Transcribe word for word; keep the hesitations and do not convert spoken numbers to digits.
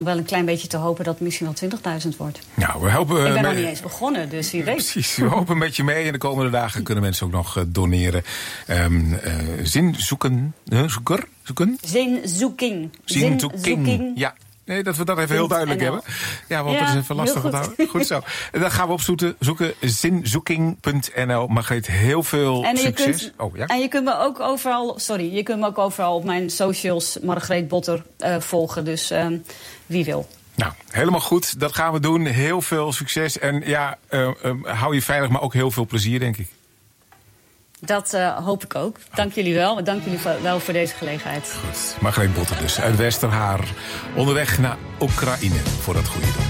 wel een klein beetje te hopen dat het misschien wel twintigduizend wordt. Nou, we helpen, ik ben mee... nog niet eens begonnen, dus wie weet. Precies, we hopen met je mee. En de komende dagen kunnen mensen ook nog uh, doneren. Um, uh, zin zoeken, uh, zoeker, zoeken? Zinzoeking. Zinzoeking, ja. Nee, dat we dat even heel duidelijk hebben. Ja, want ja, dat is even lastig onthouden. Goed zo. En dan gaan we opzoeken, zoeken zinzoeking punt n l. Margreet, heel veel en succes. Kunt, oh, ja? En je kunt me ook overal, sorry, je kunt me ook overal op mijn socials Margreet Botter uh, volgen. Dus uh, wie wil. Nou, helemaal goed. Dat gaan we doen. Heel veel succes. En ja, uh, uh, hou je veilig, maar ook heel veel plezier, denk ik. Dat uh, hoop ik ook. Dank jullie wel. Dank jullie wel voor deze gelegenheid. Goed. Margreet Botter dus uit Westerhaar. Onderweg naar Oekraïne voor dat goede doel.